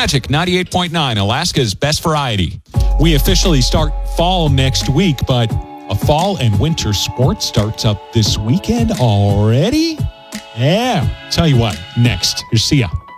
Magic 98.9, Alaska's best variety. We officially start fall next week, but a fall and winter sport starts up this weekend already? Yeah. Tell you what, next. See ya.